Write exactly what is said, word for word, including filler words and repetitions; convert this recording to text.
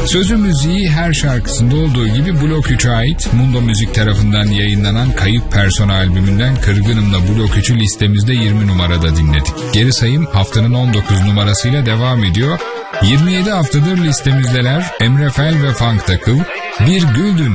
Sözü müziği her şarkısında olduğu gibi Blok üçe ait Mundo Müzik tarafından yayınlanan Kayıp Persona albümünden Kırgınım'la Blok üçü listemizde yirmi numarada dinledik. Geri sayım haftanın on dokuz numarasıyla devam ediyor. yirmi yedi haftadır listemizdeler Emre Fel ve Funk Takıl, Bir Güldün